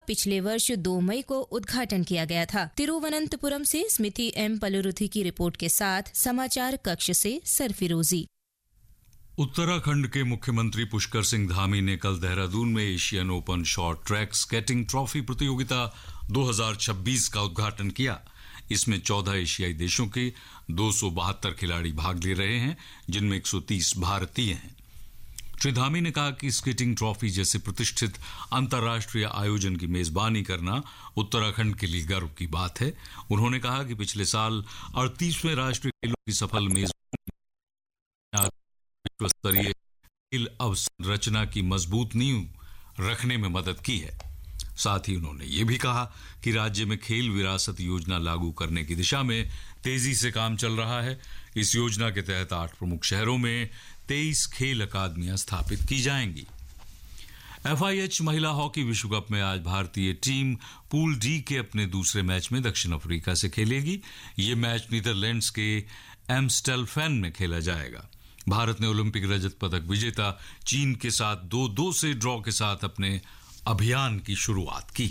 पिछले वर्ष 2 मई को उद्घाटन किया गया था। तिरुवनंतपुरम से स्मृति एम पलुरुथी की रिपोर्ट के साथ समाचार कक्ष से सरफिरोजी। उत्तराखंड के मुख्यमंत्री पुष्कर सिंह धामी ने कल देहरादून में Asian open short track skating trophy प्रतियोगिता 2026 का उद्घाटन किया। इसमें 14 एशियाई देशों के 272 खिलाड़ी भाग ले रहे हैं, जिनमें 130 भारतीय हैं। श्री धामी ने कहा कि स्केटिंग ट्रॉफी जैसे प्रतिष्ठित अंतर्राष्ट्रीय आयोजन की मेजबानी करना उत्तराखंड के लिए गर्व की बात है। उन्होंने कहा कि पिछले साल 38वें राष्ट्रीय खेलों की सफल मेजबानी विश्व स्तरीय खेल अवसंरचना की मजबूत नींव रखने में मदद की है। साथ ही उन्होंने ये भी कहा कि राज्य में खेल विरासत योजना लागू करने की दिशा में तेजी से काम चल रहा है। इस योजना के तहत 8 प्रमुख शहरों में 23 खेल अकादमियां स्थापित की जाएंगी। FIH महिला हॉकी विश्व कप में आज भारतीय टीम पूल डी के अपने दूसरे मैच में दक्षिण अफ्रीका से खेलेगी। ये मैच नीदरलैंड्स के एम्स्टेलफेन में खेला जाएगा। भारत ने ओलंपिक रजत पदक विजेता चीन के साथ 2-2 से ड्रॉ के साथ अपने अभियान की शुरुआत की।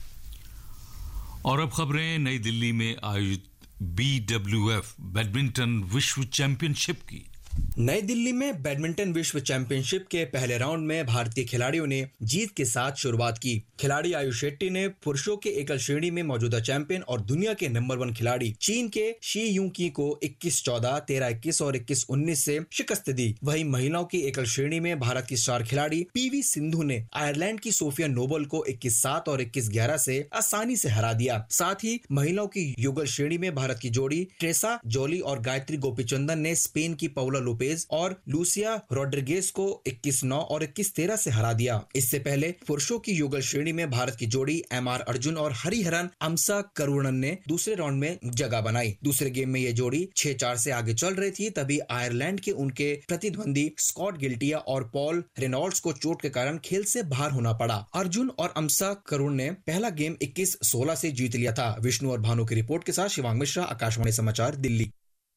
और अब खबरें नई दिल्ली में आयोजित BWF बैडमिंटन विश्व चैंपियनशिप की। नई दिल्ली में बैडमिंटन विश्व चैंपियनशिप के पहले राउंड में भारतीय खिलाड़ियों ने जीत के साथ शुरुआत की। खिलाड़ी आयुष शेट्टी ने पुरुषों के एकल श्रेणी में मौजूदा चैंपियन और दुनिया के नंबर 1 खिलाड़ी चीन के शी यूकी को 21-14, 13-21 और 21-19 से शिकस्त दी। वहीं महिलाओं की एकल श्रेणी में भारत की स्टार खिलाड़ी PV सिंधु ने आयरलैंड की सोफिया नोबल को 21-7 और 21-11 से आसानी से हरा दिया। साथ ही महिलाओं की युगल श्रेणी में भारत की जोड़ी ट्रेसा जोली और गायत्री गोपीचंदन ने स्पेन की पाउला लोपेज और लूसिया रोड्रिगेज को 21-9 और 21-13 से हरा दिया। इससे पहले पुरुषों की युगल श्रेणी में भारत की जोड़ी MR अर्जुन और हरिहरन अम्सा करुणन ने दूसरे राउंड में जगह बनाई। दूसरे गेम में ये जोड़ी 6-4 से आगे चल रही थी, तभी आयरलैंड के उनके प्रतिद्वंदी स्कॉट गिल्टिया और पॉल रेनॉल्ड्स को चोट के कारण खेल से बाहर होना पड़ा। अर्जुन और अम्सा करुण ने पहला गेम 21-16 से जीत लिया था। विष्णु और भानु की रिपोर्ट के साथ शिवांग मिश्रा, आकाशवाणी समाचार, दिल्ली।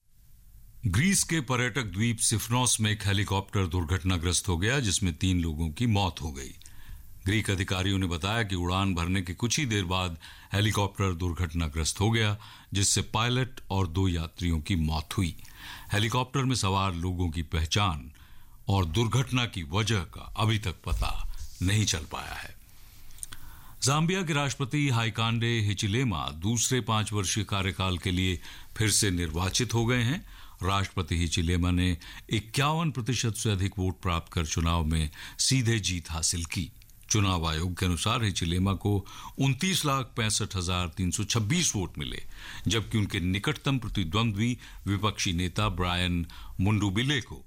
ग्रीस के पर्यटक द्वीप सिफनोस में एक हेलीकॉप्टर दुर्घटनाग्रस्त हो गया, जिसमें 3 लोगों की मौत हो गई। ग्रीक अधिकारियों ने बताया कि उड़ान भरने के कुछ ही देर बाद हेलीकॉप्टर दुर्घटनाग्रस्त हो गया, जिससे पायलट और 2 यात्रियों की मौत हुई। हेलीकॉप्टर में सवार लोगों की पहचान और दुर्घटना की वजह का अभी तक पता नहीं चल पाया है। जाम्बिया के राष्ट्रपति हाइकांडे हिचिलेमा दूसरे 5 वर्षीय कार्यकाल के लिए फिर से निर्वाचित हो गए हैं। राष्ट्रपति हिचिलेमा ने 51% से अधिक वोट प्राप्त कर चुनाव में सीधे जीत हासिल की। चुनाव आयोग के अनुसार हिचिलेमा को 29,65,326 वोट मिले, जबकि उनके निकटतम प्रतिद्वंद्वी विपक्षी नेता ब्रायन मुंडुबिले को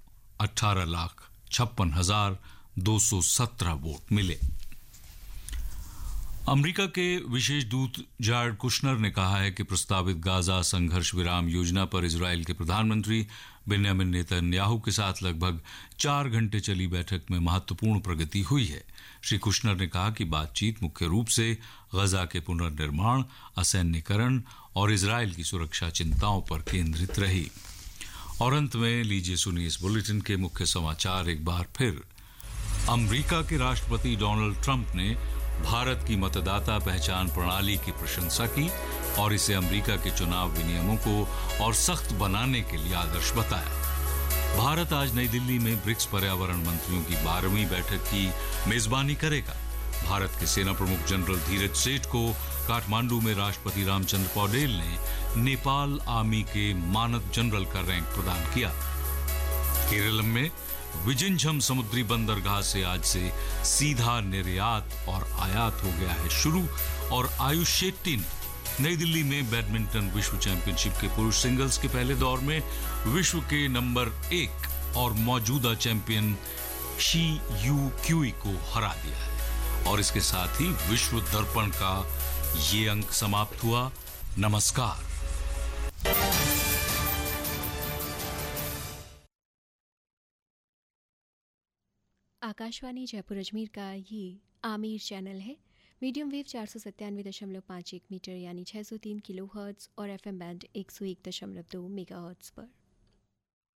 18,56,217 वोट मिले। अमेरिका के विशेष दूत जार्ड कुशनर ने कहा है कि प्रस्तावित गाजा संघर्ष विराम योजना पर इजरायल के प्रधानमंत्री बेन्यामिन नेतन्याहू के साथ लगभग 4 घंटे चली बैठक में महत्वपूर्ण प्रगति हुई है। श्री कुशनर ने कहा कि बातचीत मुख्य रूप से गजा के पुनर्निर्माण, असैन्यकरण और इजरायल की सुरक्षा चिंताओं पर केंद्रित रही। और अंत में लीजिए सुनिए इस बुलेटिन के मुख्य समाचार एक बार फिर। अमेरिका के राष्ट्रपति डोनाल्ड ट्रंप ने भारत की मतदाता पहचान प्रणाली की प्रशंसा की और इसे अमेरिका के चुनाव विनियमों को और सख्त बनाने के लिए आदर्श बताया। भारत आज नई दिल्ली में ब्रिक्स पर्यावरण मंत्रियों की 12वीं बैठक की मेजबानी करेगा। भारत के सेना प्रमुख जनरल धीरज सेठ को काठमांडू में राष्ट्रपति रामचंद्र पौडेल ने नेपाल आर्मी के मानद जनरल का रैंक प्रदान किया। केरल में विजिंझम समुद्री बंदरगाह से आज से सीधा निर्यात और आयात हो गया है शुरू। और आयुष शेट्टी ने नई दिल्ली में बैडमिंटन विश्व चैंपियनशिप के पुरुष सिंगल्स के पहले दौर में विश्व के नंबर 1 और मौजूदा चैंपियन शी यू क्यूई को हरा दिया है। और इसके साथ ही विश्व दर्पण का ये अंक समाप्त हुआ। नमस्कार। आकाशवाणी जयपुर अजमेर का ये आमिर चैनल है। मीडियम वेव 497.51 मीटर यानी 603 किलोहर्ट्ज़ और FM बैंड 101.2 मेगाहर्ट्ज़ पर।